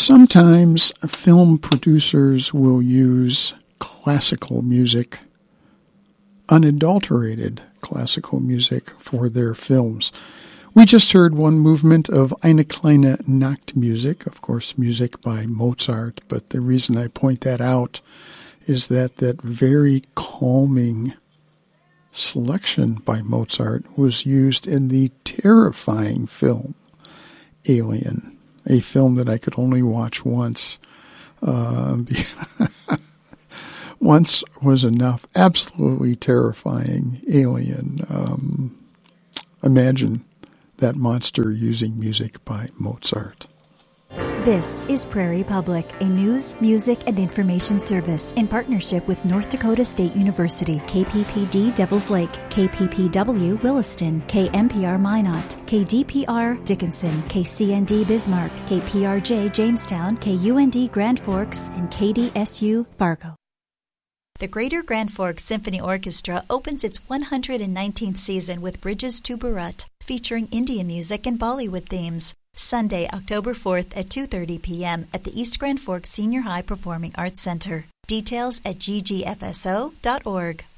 Sometimes film producers will use classical music, unadulterated classical music, for their films. We just heard one movement of Eine kleine Nachtmusik, of course, music by Mozart, but the reason I point that out is that that very calming selection by Mozart was used in the terrifying film Alien, a film that I could only watch once. Once was enough. Absolutely terrifying Alien. Imagine that monster using music by Mozart. This is Prairie Public, a news, music, and information service in partnership with North Dakota State University, KPPD Devils Lake, KPPW Williston, KMPR Minot, KDPR Dickinson, KCND Bismarck, KPRJ Jamestown, KUND Grand Forks, and KDSU Fargo. The Greater Grand Forks Symphony Orchestra opens its 119th season with Bridges to Bharat, featuring Indian music and Bollywood themes. Sunday, October 4th at 2:30 p.m. at the East Grand Forks Senior High Performing Arts Center. Details at ggfso.org.